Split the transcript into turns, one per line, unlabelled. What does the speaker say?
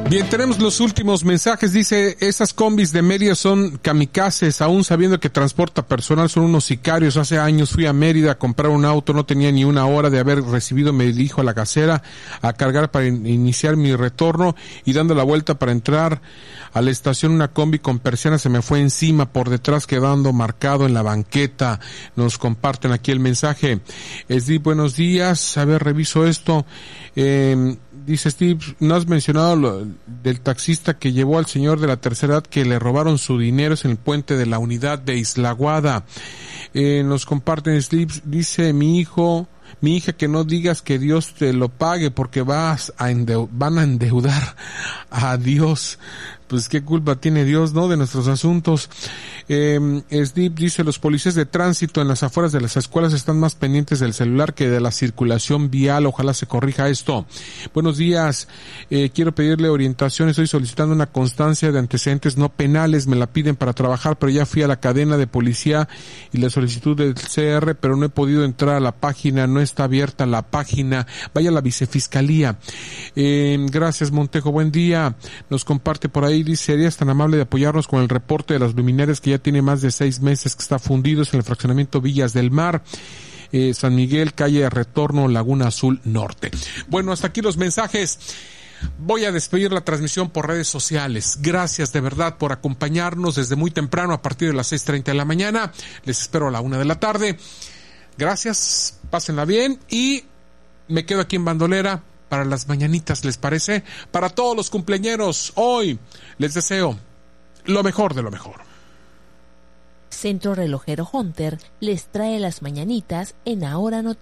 Bien, tenemos los últimos mensajes. Dice, esas combis de Mérida son kamikazes, aún sabiendo que transporta personal, son unos sicarios. Hace años fui a Mérida a comprar un auto, no tenía ni una hora de haber recibido, me dirijo a la casera a cargar para iniciar mi retorno y dando la vuelta para entrar a la estación, una combi con persiana se me fue encima, por detrás quedando marcado en la banqueta. Nos comparten aquí el mensaje. Steve, buenos días. A ver, reviso esto. Dice Steve, ¿no has mencionado del taxista que llevó al señor de la tercera edad que le robaron su dinero en el puente de la Unidad de Isla Guada? Nos comparten Steve, dice mi hija, que no digas que Dios te lo pague porque van a endeudar a Dios. Pues qué culpa tiene Dios, ¿no?, de nuestros asuntos. Steve dice, los policías de tránsito en las afueras de las escuelas están más pendientes del celular que de la circulación vial. Ojalá se corrija esto. Buenos días, quiero pedirle orientación. Estoy solicitando una constancia de antecedentes no penales. Me la piden para trabajar, pero ya fui a la cadena de policía y la solicitud del CR, pero no he podido entrar a la página. No está abierta la página. Vaya a la vicefiscalía. Gracias, Montejo. Buen día. Nos comparte por ahí. Dice, ¿serías tan amable de apoyarnos con el reporte de las luminarias que ya tiene más de 6 meses que está fundidos en el fraccionamiento Villas del Mar, San Miguel, calle Retorno, Laguna Azul Norte? Bueno, hasta aquí los mensajes. Voy a despedir la transmisión por redes sociales. Gracias de verdad por acompañarnos desde muy temprano, a partir de las 6:30 de la mañana. Les espero a la 1 de la tarde. Gracias, pásenla bien y me quedo aquí en Bandolera para las mañanitas, ¿les parece? Para todos los cumpleañeros, hoy les deseo lo mejor de lo mejor.
Centro Relojero Hunter les trae las mañanitas en Ahora Noticias.